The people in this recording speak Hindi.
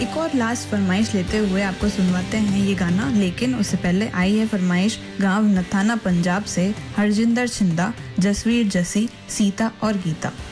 एक और लास्ट फरमाइश लेते हुए आपको सुनवाते हैं ये गाना, लेकिन उससे पहले आई है फरमाइश गांव नथाना पंजाब से हरजिंदर छिंदा, जसवीर जसी, सीता और गीता।